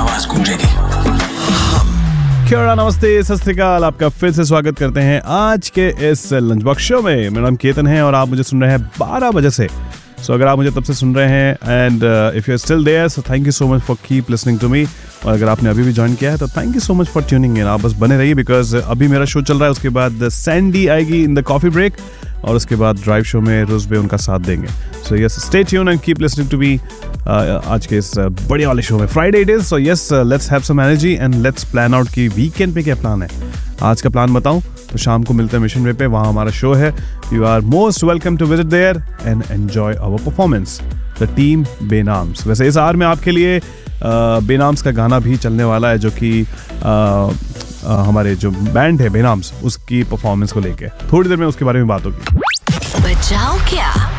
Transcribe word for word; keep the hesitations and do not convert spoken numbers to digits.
आवाज गूंजेगी। क्या नमस्ते, सत श्री अकाल, आपका फिर से स्वागत करते हैं आज के इस लंच बॉक्स शो में। मेरा नाम केतन है और आप मुझे सुन रहे हैं बारह बजे से। सो so, अगर आप मुझे तब से सुन रहे हैं and if you are still there, so thank you so much for keep listening to me. और अगर आपने अभी भी ज्वाइन किया है तो thank you so much for tuning in. आप बस बने रहिए बिकॉज अभी मेरा शो चल रहा है, उसके बाद सैंडी आएगी इन द कॉफी ब्रेक और उसके बाद ड्राइव शो में रोजबे उनका साथ देंगे। So yes, stay tune and keep listening to me आज के इस बढ़िया वाले शो में। Friday it is, so yes let's have some energy and let's plan out कि वीकेंड पे क्या प्लान है। आज का प्लान बताऊं तो शाम को मिलते हैं मिशन वे पे, वहाँ हमारा शो है। You are most welcome to visit there and enjoy our performance, the team बेनाम्स। वैसे इस आवर में आपके लिए बेनाम्स का गाना भी चलने वाला है, जो कि हमारे जो बैंड है बेनाम्स उसकी परफॉर्मेंस को लेके थोड़ी देर में उसके बारे में बात होगी। बचाओ क्या